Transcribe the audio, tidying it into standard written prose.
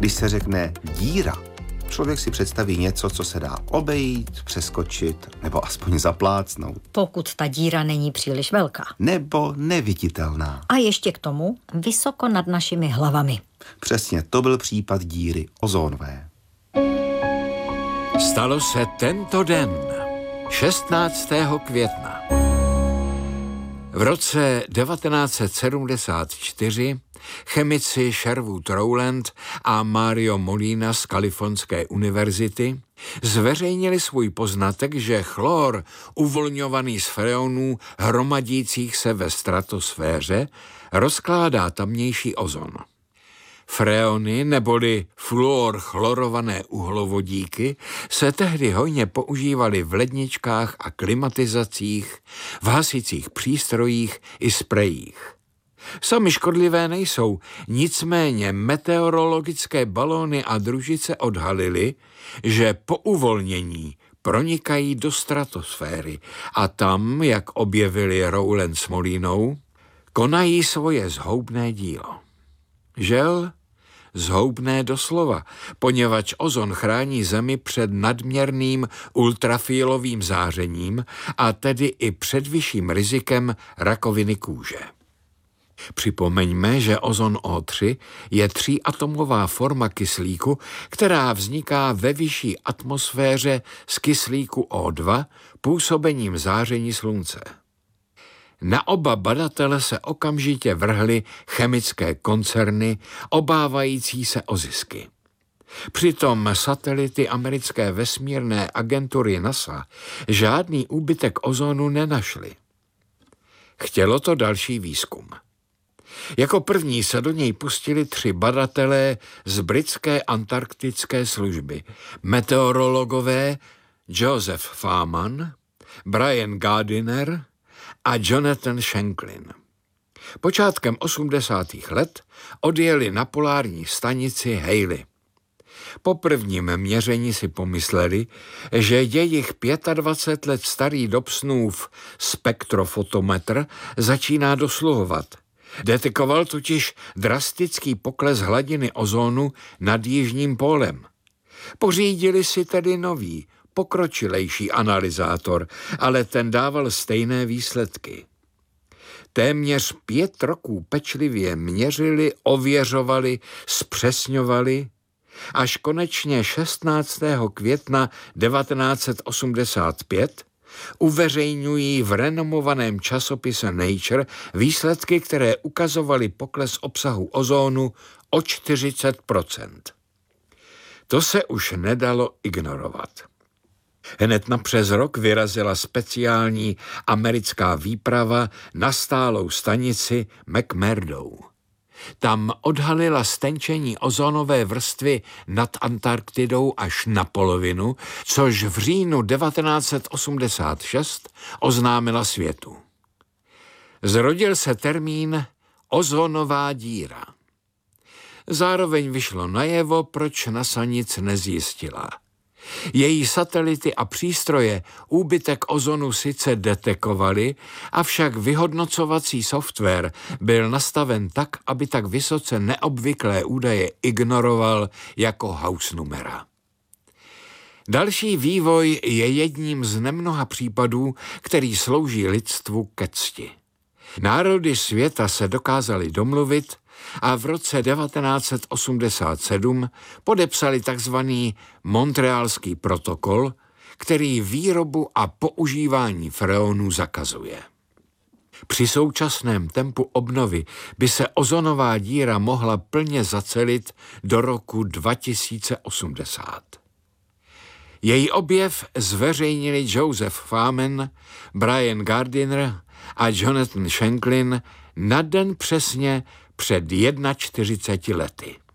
Když se řekne díra, člověk si představí něco, co se dá obejít, přeskočit nebo aspoň zaplácnout. Pokud ta díra není příliš velká. Nebo neviditelná. A ještě k tomu vysoko nad našimi hlavami. Přesně, to byl případ díry ozónové. Stalo se tento den, 16. května. V roce 1974 chemici Sherwood Rowland a Mario Molina z Kalifornské univerzity zveřejnili svůj poznatek, že chlor uvolňovaný z freonů hromadících se ve stratosféře rozkládá tamnější ozon. Freony neboli fluorchlorované uhlovodíky se tehdy hojně používaly v ledničkách a klimatizacích, v hasicích přístrojích i sprejích. Sami škodlivé nejsou, nicméně meteorologické balóny a družice odhalily, že po uvolnění pronikají do stratosféry a tam, jak objevili Rowland s Molinou, konají svoje zhoubné dílo. Žel, zhoubné doslova, poněvadž ozon chrání Zemi před nadměrným ultrafialovým zářením a tedy i před vyšším rizikem rakoviny kůže. Připomeňme, že ozon O3 je tříatomová forma kyslíku, která vzniká ve vyšší atmosféře z kyslíku O2 působením záření slunce. Na oba badatele se okamžitě vrhly chemické koncerny, obávající se o zisky. Přitom satelity americké vesmírné agentury NASA žádný úbytek ozonu nenašly. Chtělo to další výzkum. Jako první se do něj pustili 3 badatelé z britské antarktické služby, meteorologové Joseph Farman, Brian Gardiner a Jonathan Shanklin. Počátkem 80. let odjeli na polární stanici Halley. Po prvním měření si pomysleli, že jejich 25 let starý Dobsonův spektrofotometr začíná dosluhovat. Detekoval totiž drastický pokles hladiny ozónu nad jižním pólem. Pořídili si tedy nový, pokročilejší analyzátor, ale ten dával stejné výsledky. Téměř 5 roků pečlivě měřili, ověřovali, zpřesňovali, až konečně 16. května 1985 uveřejňují v renomovaném časopise Nature výsledky, které ukazovaly pokles obsahu ozónu o 40%. To se už nedalo ignorovat. Hned na přes rok vyrazila speciální americká výprava na stálou stanici McMurdo. Tam odhalila stenčení ozonové vrstvy nad Antarktidou až na polovinu, což v říjnu 1986 oznámila světu. Zrodil se termín ozonová díra. Zároveň vyšlo najevo, proč NASA nic nezjistila. Její satelity a přístroje úbytek ozonu sice detekovaly, avšak vyhodnocovací software byl nastaven tak, aby tak vysoce neobvyklé údaje ignoroval jako hausnumera. Další vývoj je jedním z nemnoha případů, který slouží lidstvu ke cti. Národy světa se dokázaly domluvit a v roce 1987 podepsali takzvaný Montrealský protokol, který výrobu a používání freonů zakazuje. Při současném tempu obnovy by se ozonová díra mohla plně zacelit do roku 2080. Její objev zveřejnili Joseph Farman, Brian Gardiner a Jonathan Shanklin na den přesně před 41 lety.